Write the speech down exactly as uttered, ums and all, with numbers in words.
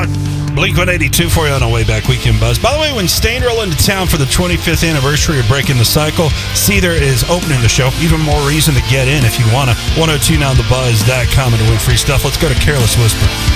Blink one eighty-two for you on our way back weekend buzz. By the way, when Stain roll into town for the twenty-fifth anniversary of Breaking the Cycle, Seether is opening the show. Even more reason to get in if you want to. ten two now the buzz dot com and to win free stuff. Let's go to Careless Whisper.